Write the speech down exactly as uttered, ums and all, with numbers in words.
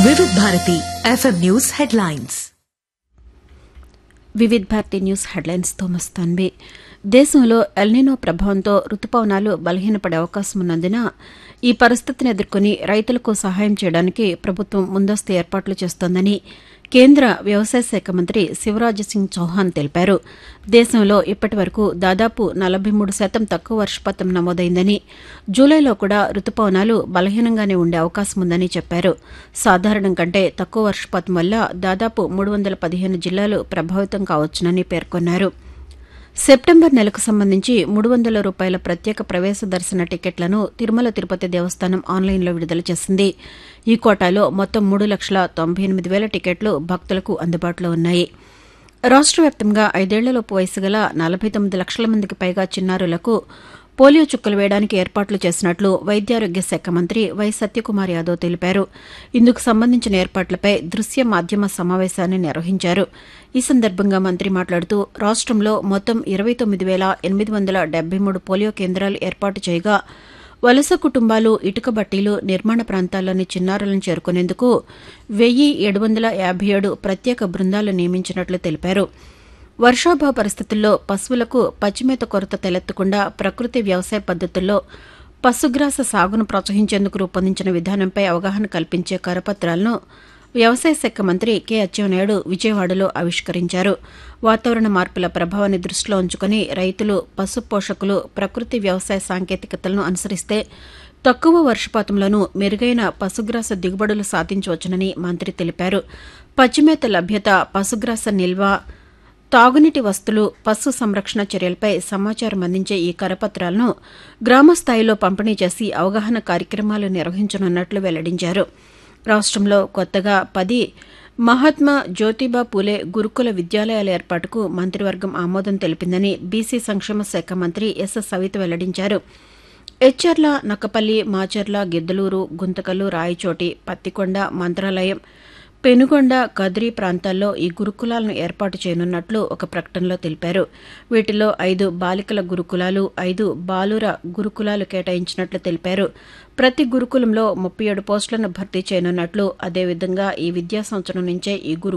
Vividh Bharati FM news headlines. Vividh Bharati news headlines తో మస్తాన్వి. దేశంలో El Niño ప్రభావంతో రుతుపవనాలు బలహీనపడే అవకాశం ఉన్నందున ఈ పరిస్థితిని ఎదుర్కొని రైతులకు సహాయం చేయడానికి ప్రభుత్వం ముందస్తు ఏర్పాట్లు చేస్తోందని కేంద్ర వ్యవసాయ శాఖ మంత్రి శివరాజ్ సింగ్ చౌహాన్ తెలిపారు. దేశంలో ఇప్పటి వరకు దాదాపు నలభై మూడు శాతం తక్కువ వర్షపాతం నమోదైందని, జూలైలో కూడా రుతుపవనాలు బలహీనంగానే ఉండే అవకాశం ఉందని చెప్పారు. సాధారణం కంటే తక్కువ వర్షపాతం వల్ల దాదాపు మూడు వందల పదిహేను జిల్లాలు ప్రభావితం కావచ్చునని పేర్కొన్నారు. సెప్టెంబర్ నెలకు సంబంధించి మూడు వందల రూపాయల ప్రత్యేక ప్రవేశ దర్శన టికెట్లను తిరుమల తిరుపతి దేవస్థానం ఆన్లైన్లో విడుదల చేసింది. ఈ కోటాలో మొత్తం మూడు లక్షల తొంభై ఎనిమిది వేల టికెట్లు భక్తులకు అందుబాటులో ఉన్నాయి. రాష్ట్ర వ్యాప్తంగా ఐదేళ్లలోపు వయసు గల నలభై తొమ్మిది లక్షల మందికి పైగా చిన్నారులకు పోలియో చుక్కలు వేయడానికి ఏర్పాట్లు చేసినట్లు వైద్యారోగ్య శాఖ మంత్రి వై సత్యకుమార్ యాదవ్ తెలిపారు. ఇందుకు సంబంధించిన ఏర్పాట్లపై దృశ్య మాధ్యమ సమావేశాన్ని నిర్వహించారు. ఈ సందర్భంగా మంత్రి మాట్లాడుతూ రాష్టంలో మొత్తం ఇరవై తొమ్మిది వేల ఎనిమిది వందల డెబ్బై మూడు పోలియో కేంద్రాలు ఏర్పాటు చేయగా వలస కుటుంబాలు, ఇటుక బట్టీలు, నిర్మాణ ప్రాంతాల్లోని చిన్నారులను చేరుకునేందుకు వెయ్యి ఏడు వందల యాభై ఏడు ప్రత్యేక బృందాలు నియమించినట్లు తెలిపారు. వర్షాభావ పరిస్థితుల్లో పశువులకు పచ్చిమేత కొరత తలెత్తకుండా ప్రకృతి వ్యవసాయ పద్దతుల్లో పశుగ్రాస సాగును ప్రోత్సహించేందుకు రూపొందించిన విధానంపై అవగాహన కల్పించే కరపత్రాలను వ్యవసాయ శాఖ మంత్రి కె అచ్చెన్నాయుడు విజయవాడలో ఆవిష్కరించారు. వాతావరణ మార్పుల ప్రభావాన్ని దృష్టిలో ఉంచుకుని రైతులు, పశు పోషకులు ప్రకృతి వ్యవసాయ సాంకేతికతలను అనుసరిస్తే తక్కువ వర్షపాతంలోనూ మెరుగైన పశుగ్రాస దిగుబడులు సాధించవచ్చునని మంత్రి తెలిపారు. పచ్చిమేత లభ్యత, పశుగ్రాస నిల్వ, తాగునీటి వస్తువులు, పశు సంరక్షణ చర్యలపై సమాచారం అందించే ఈ కరపత్రాలను గ్రామస్థాయిలో పంపిణీ చేసి అవగాహన కార్యక్రమాలు నిర్వహించనున్నట్లు వెల్లడించారు. రాష్టంలో కొత్తగా పది మహాత్మా జ్యోతిబా పూలే గురుకుల విద్యాలయాల ఏర్పాటుకు మంత్రివర్గం ఆమోదం తెలిపిందని బీసీ సంక్షేమ శాఖ మంత్రి ఎస్ సవిత వెల్లడించారు. ఎచ్చెర్ల, నక్కపల్లి, మాచర్ల, గిద్దలూరు, గుంతకల్లు, రాయచోటి, పత్తికొండ, మంత్రాలయం, పెనుగొండ, కదిరి ప్రాంతాల్లో ఈ గురుకులాలను ఏర్పాటు చేయనున్నట్లు ఒక ప్రకటనలో తెలిపారు. వీటిలో ఐదు బాలికల గురుకులాలు, ఐదు బాలుర గురుకులాలు కేటాయించినట్లు తెలిపారు. ప్రతి గురుకులంలో ముప్పై ఏడు పోస్టులను భర్తీ చేయనున్నట్లు, అదేవిధంగా ఈ విద్యా సంవత్సరం నుంచే ఈ గురు